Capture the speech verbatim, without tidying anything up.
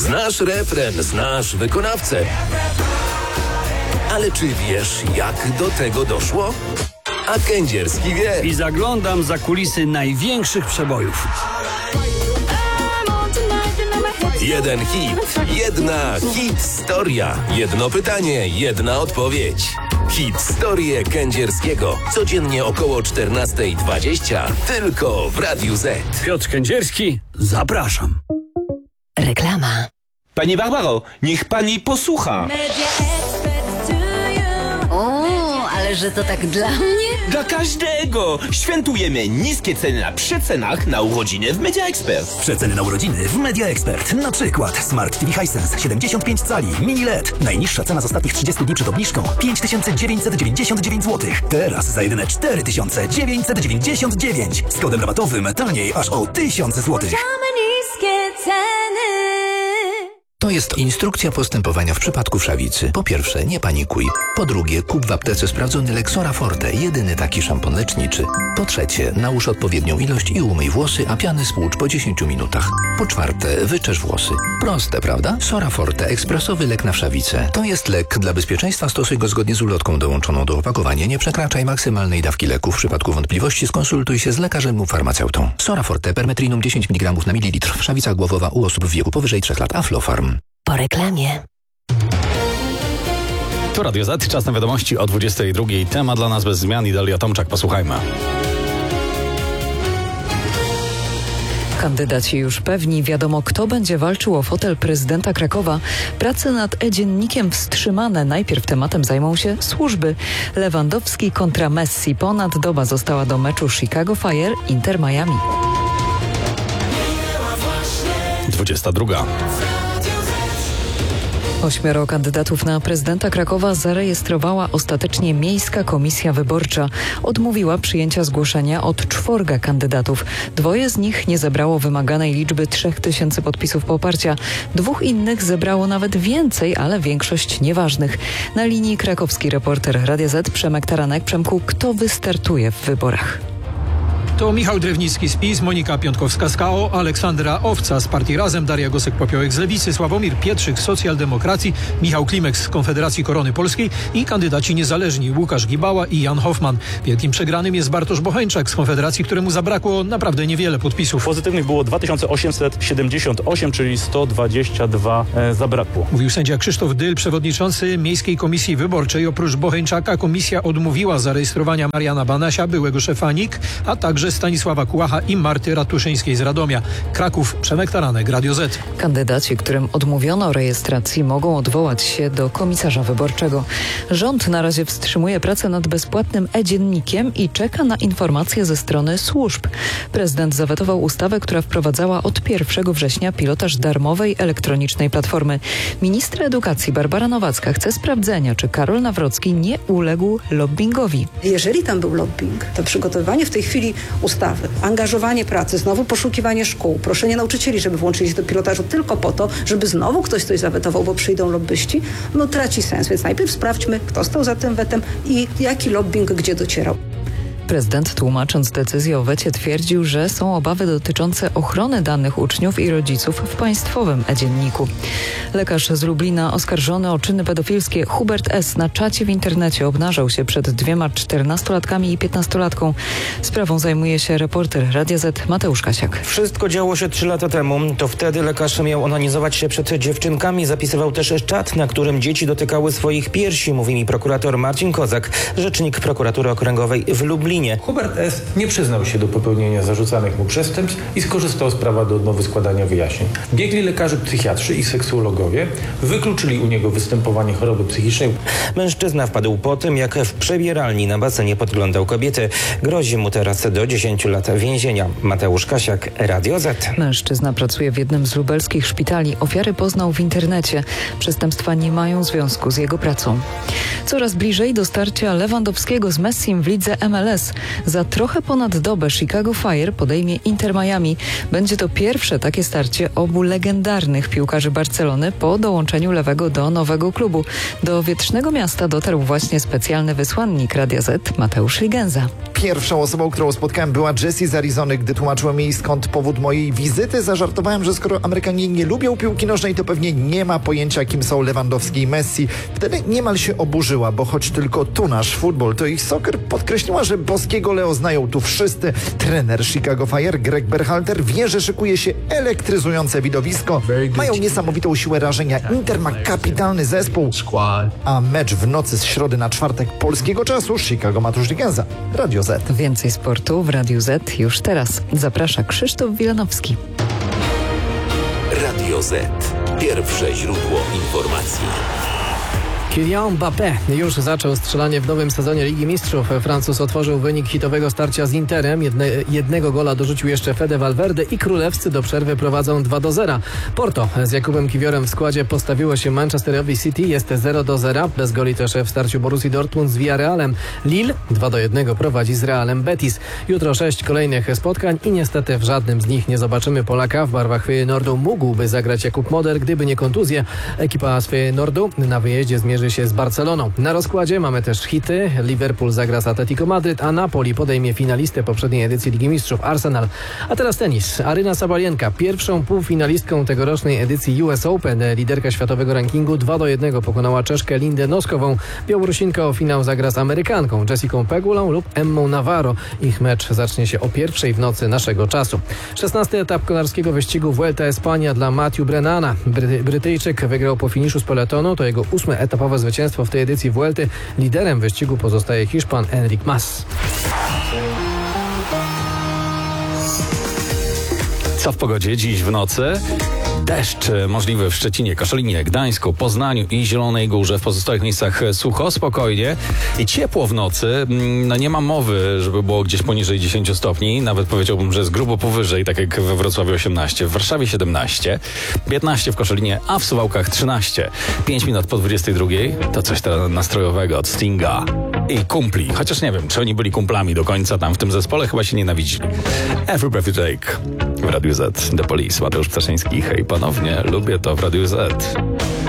Znasz refren, znasz wykonawcę. Ale czy wiesz, jak do tego doszło? A Kędzierski wie. I zaglądam za kulisy największych przebojów. Jeden hit, jedna hit-storia. Jedno pytanie, jedna odpowiedź. Hit-storię Kędzierskiego. Codziennie około czternasta dwadzieścia. Tylko w Radiu Z. Piotr Kędzierski, zapraszam. Reklama. Pani Barbaro, niech pani posłucha. O, ale że to tak dla mnie? Dla każdego! Świętujemy niskie ceny na przecenach na urodziny w Media Expert. Przeceny na urodziny w Media Expert. Na przykład Smart T V Hisense siedemdziesiąt pięć cali, mini L E D. Najniższa cena z ostatnich trzydziestu dni przed obniżką pięć tysięcy dziewięćset dziewięćdziesiąt dziewięć złotych. Teraz za jedyne cztery tysiące dziewięćset dziewięćdziesiąt dziewięć. Z kodem rabatowym taniej aż o tysiąc złotych. Niskie ceny. To jest instrukcja postępowania w przypadku wszawicy. Po pierwsze, nie panikuj. Po drugie, kup w aptece sprawdzony Lexora Forte, jedyny taki szampon leczniczy. Po trzecie, nałóż odpowiednią ilość i umyj włosy, a piany spłucz po dziesięciu minutach. Po czwarte, wyczesz włosy. Proste, prawda? Sora Forte, ekspresowy lek na wszawicę. To jest lek. Dla bezpieczeństwa stosuj go zgodnie z ulotką dołączoną do opakowania. Nie przekraczaj maksymalnej dawki leku. W przypadku wątpliwości skonsultuj się z lekarzem lub farmaceutą. Sora Forte, permetrinum dziesięć miligramów na mililitr. Wszawica głowowa u osób w wieku powyżej trzech lat. Aflofarm. Po reklamie. To Radio Z, czas na wiadomości o dwudziestej drugiej. Temat dla nas bez zmian i Dalia Tomczak. Posłuchajmy. Kandydaci już pewni, wiadomo kto będzie walczył o fotel prezydenta Krakowa. Prace nad e-dziennikiem wstrzymane. Najpierw tematem zajmą się służby. Lewandowski kontra Messi. Ponad doba została do meczu Chicago Fire Inter Miami. dwudziesta druga. Ośmioro kandydatów na prezydenta Krakowa zarejestrowała ostatecznie Miejska Komisja Wyborcza. Odmówiła przyjęcia zgłoszenia od czworga kandydatów. Dwoje z nich nie zebrało wymaganej liczby trzech tysięcy podpisów poparcia. Dwóch innych zebrało nawet więcej, ale większość nieważnych. Na linii krakowski reporter Radia Z Przemek Taranek. Przemku, kto wystartuje w wyborach? To Michał Drewnicki z PiS, Monika Piątkowska z K O, Aleksandra Owca z Partii Razem, Daria Gosek-Popiołek z Lewicy, Sławomir Pietrzyk z Socjaldemokracji, Michał Klimek z Konfederacji Korony Polskiej i kandydaci niezależni Łukasz Gibała i Jan Hoffman. Wielkim przegranym jest Bartosz Bocheńczak z Konfederacji, któremu zabrakło naprawdę niewiele podpisów. Pozytywnych było dwa tysiące osiemset siedemdziesiąt osiem, czyli sto dwadzieścia dwa e, zabrakło. Mówił sędzia Krzysztof Dyl, przewodniczący Miejskiej Komisji Wyborczej. Oprócz Bocheńczaka komisja odmówiła zarejestrowania Mariana Banasia, byłego szefa N I K, a także Stanisława Kułacha i Marty Ratuszyńskiej z Radomia. Kraków, Przemek Taranek, Radio Z. Kandydaci, którym odmówiono rejestracji, mogą odwołać się do komisarza wyborczego. Rząd na razie wstrzymuje pracę nad bezpłatnym e-dziennikiem i czeka na informacje ze strony służb. Prezydent zawetował ustawę, która wprowadzała od pierwszego września pilotaż darmowej elektronicznej platformy. Minister edukacji Barbara Nowacka chce sprawdzenia, czy Karol Nawrocki nie uległ lobbingowi. Jeżeli tam był lobbying, to przygotowywanie w tej chwili ustawy, angażowanie pracy, znowu poszukiwanie szkół, proszenie nauczycieli, żeby włączyli się do pilotażu tylko po to, żeby znowu ktoś coś zawetował, bo przyjdą lobbyści, no traci sens. Więc najpierw sprawdźmy, kto stał za tym wetem i jaki lobbying gdzie docierał. Prezydent, tłumacząc decyzję o wecie, twierdził, że są obawy dotyczące ochrony danych uczniów i rodziców w państwowym e-dzienniku. Lekarz z Lublina oskarżony o czyny pedofilskie Hubert S. na czacie w internecie obnażał się przed dwiema czternastolatkami i piętnastolatką. Sprawą zajmuje się reporter Radia Z Mateusz Kasiak. Wszystko działo się trzy lata temu. To wtedy lekarz miał onanizować się przed dziewczynkami. Zapisywał też czat, na którym dzieci dotykały swoich piersi, mówi mi prokurator Marcin Kozak, rzecznik prokuratury okręgowej w Lublinie. Hubert S. nie przyznał się do popełnienia zarzucanych mu przestępstw i skorzystał z prawa do odmowy składania wyjaśnień. Biegli lekarze psychiatrzy i seksuologowie wykluczyli u niego występowanie choroby psychicznej. Mężczyzna wpadł po tym, jak w przebieralni na basenie podglądał kobiety. Grozi mu teraz do dziesięciu lat więzienia. Mateusz Kasiak, Radio Z. Mężczyzna pracuje w jednym z lubelskich szpitali. Ofiary poznał w internecie. Przestępstwa nie mają związku z jego pracą. Coraz bliżej do starcia Lewandowskiego z Messim w lidze M L S. Bulls. Za trochę ponad dobę Chicago Fire podejmie Inter Miami. Będzie to pierwsze takie starcie obu legendarnych piłkarzy Barcelony po dołączeniu lewego do nowego klubu. Do wietrznego miasta dotarł właśnie specjalny wysłannik Radia Z, Mateusz Rigenza. Pierwszą osobą, którą spotkałem, była Jessie z Arizony. Gdy tłumaczyłem jej, skąd powód mojej wizyty, zażartowałem, że skoro Amerykanie nie lubią piłki nożnej, to pewnie nie ma pojęcia, kim są Lewandowski i Messi. Wtedy niemal się oburzyła, bo choć tylko tu nasz futbol, to ich soccer, podkreśliła, że boskiego Leo znają tu wszyscy. Trener Chicago Fire, Greg Berhalter, wie, że szykuje się elektryzujące widowisko. Mają niesamowitą siłę rażenia. Inter ma kapitalny zespół. A mecz w nocy z środy na czwartek polskiego czasu Chicago Mateusz Rigenza, Radio Z. Więcej sportu w Radiu Z już teraz. Zaprasza Krzysztof Wilanowski. Radio Z. Pierwsze źródło informacji. Kylian Mbappé już zaczął strzelanie w nowym sezonie Ligi Mistrzów. Francuz otworzył wynik hitowego starcia z Interem. Jedne, jednego gola dorzucił jeszcze Fede Valverde i królewscy do przerwy prowadzą dwa do zera. Porto z Jakubem Kiwiorem w składzie postawiło się Manchesterowi City. Jest zero do zera. Bez goli też w starciu Borussii Dortmund z Villarrealem. Lille dwa do jednego prowadzi z Realem Betis. Jutro sześć kolejnych spotkań i niestety w żadnym z nich nie zobaczymy Polaka. W barwach Feyenoordu mógłby zagrać Jakub Moder, gdyby nie kontuzje. Ekipa z Feyenoordu na wyjeździe zmierzy się z Barceloną. Na rozkładzie mamy też hity. Liverpool zagra z Atletico Madryt, a Napoli podejmie finalistę poprzedniej edycji Ligi Mistrzów Arsenal. A teraz tenis. Aryna Sabalienka, pierwszą półfinalistką tegorocznej edycji U S Open. Liderka światowego rankingu dwa do jednego pokonała Czeszkę Lindę Noskową. Białorusinka o finał zagra z Amerykanką Jessicą Pegulą lub Emmą Navarro. Ich mecz zacznie się o pierwszej w nocy naszego czasu. szesnasty etap kolarskiego wyścigu Vuelta Espania dla Matthew Brennana. Bry- Brytyjczyk wygrał po finiszu z peletonu. To jego ósme etapowe zwycięstwo w tej edycji Vuelty. Liderem wyścigu pozostaje Hiszpan Enric Mas. Co w pogodzie dziś w nocy? Deszcz możliwy w Szczecinie, Koszalinie, Gdańsku, Poznaniu i Zielonej Górze. W pozostałych miejscach sucho, spokojnie i ciepło w nocy. No nie ma mowy, żeby było gdzieś poniżej dziesięć stopni. Nawet powiedziałbym, że jest grubo powyżej, tak jak we Wrocławiu osiemnaście, w Warszawie siedemnaście, piętnaście w Koszalinie, a w Suwałkach trzynaście. pięć minut po dwudziestej drugiej to coś teraz nastrojowego od Stinga i kumpli. Chociaż nie wiem, czy oni byli kumplami do końca tam w tym zespole, chyba się nienawidzili. Every Breath You Take w Radiu Z. The Police, Mateusz Ptaszyński. Hej ponownie, lubię to w Radiu Z.